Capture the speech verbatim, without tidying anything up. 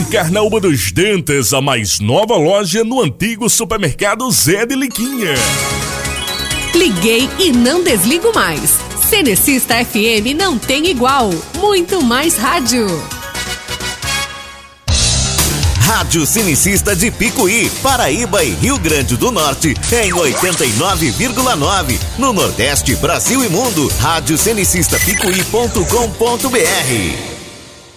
ficar na Uba dos Dentes, a mais nova loja no antigo supermercado Zé de Liquinha. Liguei e não desligo mais. Cenecista F M não tem igual. Muito mais rádio. Rádio Cenecista de Picuí, Paraíba e Rio Grande do Norte, em oitenta e nove vírgula nove. No Nordeste, Brasil e Mundo, rádio cenecista picuí ponto com ponto br.